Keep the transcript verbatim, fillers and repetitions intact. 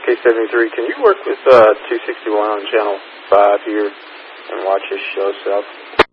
K seventy-three, can you work with uh, two sixty-one on channel five here and watch his show stuff?